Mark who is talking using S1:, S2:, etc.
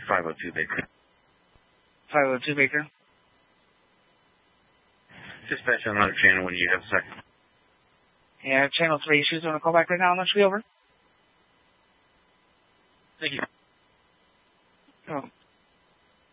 S1: 502 Baker.
S2: 502 Baker.
S1: Dispatch on another channel when you have a second.
S2: Yeah, channel 3 issues. Want to call back right now? Let's be over.
S1: Thank you.
S2: Oh.